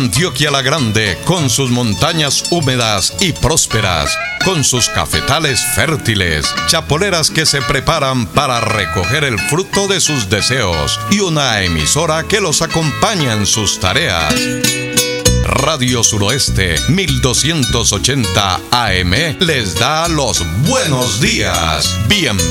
Antioquia la Grande, con sus montañas húmedas y prósperas, con sus cafetales fértiles, chapoleras que se preparan para recoger el fruto de sus deseos y una emisora que los acompaña en sus tareas. Radio Suroeste 1280 AM les da los buenos días. Bienvenidos.